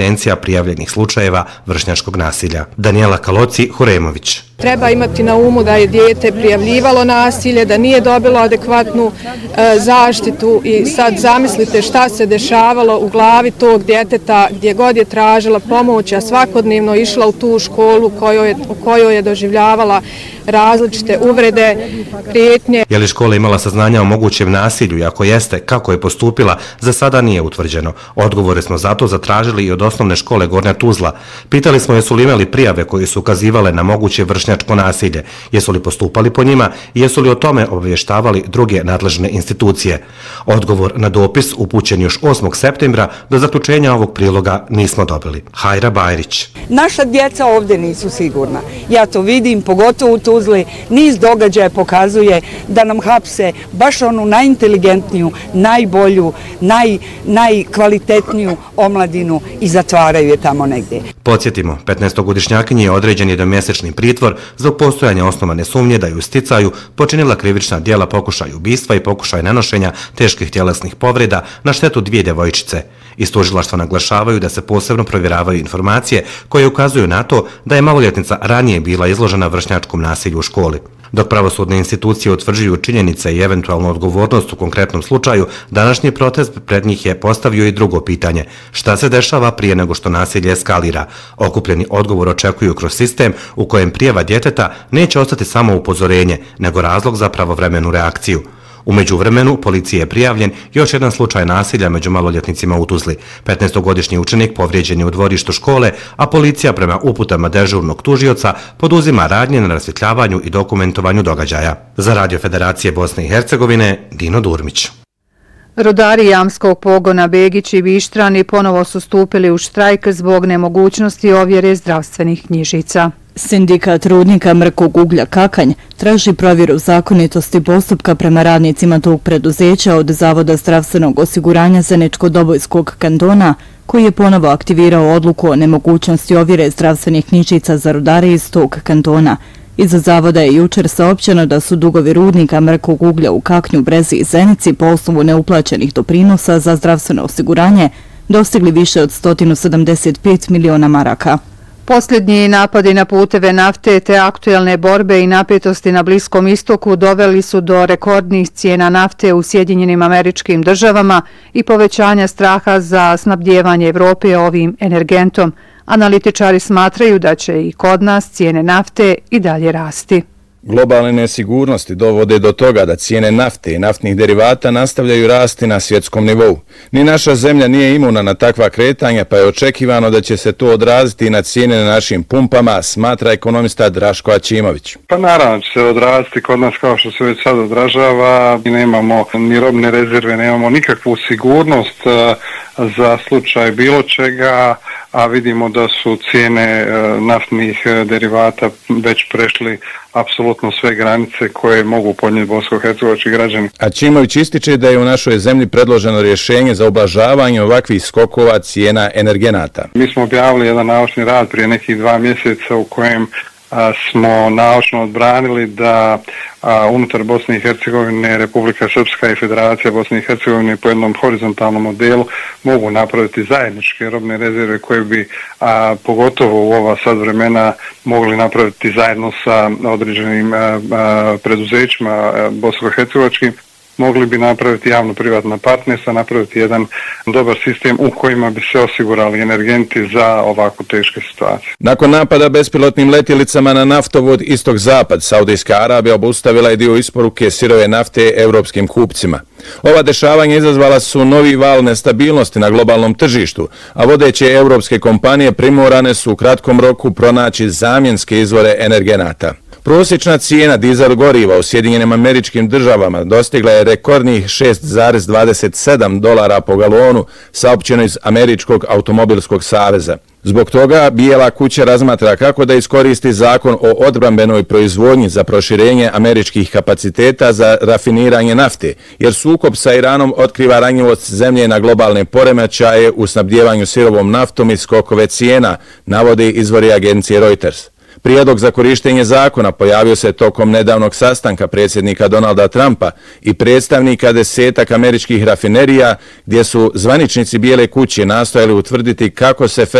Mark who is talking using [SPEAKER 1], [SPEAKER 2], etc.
[SPEAKER 1] prevencija prijavljenih slučajeva vršnjačkog nasilja. Daniela Kaloci-Huremović.
[SPEAKER 2] Treba imati na umu da je dijete prijavljivalo nasilje, da nije dobilo adekvatnu zaštitu i sad zamislite šta se dešavalo u glavi tog djeteta gdje god je tražila pomoć, a svakodnevno išla u tu školu u kojoj je doživljavala različite uvrede, prijetnje.
[SPEAKER 1] Je li škola imala saznanja o mogućem nasilju i ako jeste, kako je postupila, za sada nije utvrđeno. Odgovore smo zato zatražili i od osnovne škole Gornja Tuzla. Pitali smo jesu li imali prijave koje su ukazivale na moguće vršnjačko nasilje, jesu li postupali po njima i jesu li o tome obavještavali druge nadležne institucije. Odgovor na dopis upućen još 8. septembra do zaključenja ovog priloga nismo dobili. Hajra Bajrić.
[SPEAKER 3] Naša djeca ovdje nisu sigurna. Ja to vidim, pogotovo u Tuzli. Niz događaja pokazuje da nam hapse baš onu najinteligentniju, najbolju, najkvalitetniju omladinu i zatvaraju je tamo negdje.
[SPEAKER 1] Podsjetimo, 15-godišnjakinji je određen jednomjesečni pritvor zbog postojanja osnovane sumnje da je u sticaju počinila krivična djela pokušaj ubistva i pokušaj nanošenja teških tjelesnih povreda na štetu 2 djevojčice. Iz tužilaštva naglašavaju da se posebno provjeravaju informacije koje ukazuju na to da je maloljetnica ranije bila izložena vršnjačkom nasilju u školi. Dok pravosudne institucije utvrđuju činjenice i eventualnu odgovornost u konkretnom slučaju, današnji protest pred njih je postavio i drugo pitanje. Šta se dešava prije nego što nasilje eskalira? Okupljeni odgovor očekuju kroz sistem u kojem prijava djeteta neće ostati samo upozorenje, nego razlog za pravovremenu reakciju. U međuvremenu policiji je prijavljen još jedan slučaj nasilja među maloljetnicima u Tuzli. 15-godišnji učenik povrijeđen je u dvorištu škole, a policija prema uputama dežurnog tužioca poduzima radnje na rasvjetljavanju i dokumentovanju događaja. Za Radio Federacije Bosne i Hercegovine, Dino Durmić.
[SPEAKER 4] Rudari Jamskog pogona Begić i Bištrani ponovo su stupili u štrajk zbog nemogućnosti ovjere zdravstvenih knjižica.
[SPEAKER 5] Sindikat rudnika Mrkog uglja Kakanj traži provjeru zakonitosti postupka prema radnicima tog preduzeća od Zavoda zdravstvenog osiguranja Zeničko-Dobojskog kantona, koji je ponovo aktivirao odluku o nemogućnosti ovjere zdravstvenih knjižica za rudare iz tog kantona. Iza zavoda je jučer saopćeno da su dugovi rudnika Mrkog uglja u Kaknju, Brezi i Zenici po osnovu neuplaćenih doprinosa za zdravstveno osiguranje dostigli više od 175 miliona maraka.
[SPEAKER 4] Posljednji napadi na puteve nafte te aktuelne borbe i napetosti na Bliskom istoku doveli su do rekordnih cijena nafte u Sjedinjenim Američkim Državama i povećanja straha za snabdijevanje Evrope ovim energentom. Analitičari smatraju da će i kod nas cijene nafte i dalje rasti.
[SPEAKER 6] Globalne nesigurnosti dovode do toga da cijene nafte i naftnih derivata nastavljaju rasti na svjetskom nivou. Ni naša zemlja nije imuna na takva kretanja, pa je očekivano da će se to odraziti i na cijene na našim pumpama, smatra ekonomista Draško Ačimović.
[SPEAKER 7] Pa naravno će se odraziti kod nas kao što se već sad odražava. Mi nemamo ni robne rezerve, nemamo nikakvu sigurnost za slučaj bilo čega, a vidimo da su cijene naftnih derivata već prešli apsolutno sve granice koje mogu podnijeti bosansko-hercegovački građani.
[SPEAKER 6] Ačimović ističe da je u našoj zemlji predloženo rješenje za ublažavanje ovakvih skokova cijena energenata.
[SPEAKER 7] Mi smo objavili jedan naučni rad prije nekih 2 mjeseca u kojem smo naučno odbranili da unutar Bosne i Hercegovine, Republika Srpska i Federacija Bosne i Hercegovine po jednom horizontalnom modelu mogu napraviti zajedničke robne rezerve koje bi pogotovo u ova sad vremena mogli napraviti zajedno sa određenim preduzećima bosansko-hercegovačkim. Mogli bi napraviti javno-privatna partnerstva, napraviti jedan dobar sistem u kojima bi se osigurali energenti za ovako teške situacije.
[SPEAKER 6] Nakon napada bespilotnim letjelicama na naftovod Istok-Zapad, Saudijska Arabija obustavila je dio isporuke sirove nafte europskim kupcima. Ova dešavanja izazvala su novi val nestabilnosti na globalnom tržištu, a vodeće europske kompanije primorane su u kratkom roku pronaći zamjenske izvore energenata. Prosječna cijena dizel goriva u Sjedinjenim Američkim Državama dostigla je rekordnih $6,27 po galonu, saopćeno iz Američkog automobilskog saveza. Zbog toga Bijela kuća razmatra kako da iskoristi zakon o odbrambenoj proizvodnji za proširenje američkih kapaciteta za rafiniranje nafte, jer sukob sa Iranom otkriva ranjivost zemlje na globalne poremećaje u snabdijevanju sirovom naftom i skokove cijena, navode izvori agencije Reuters. Prijedlog za korištenje zakona pojavio se tokom nedavnog sastanka predsjednika Donalda Trumpa i predstavnika 10 američkih rafinerija, gdje su zvaničnici Bijele kuće nastojali utvrditi kako se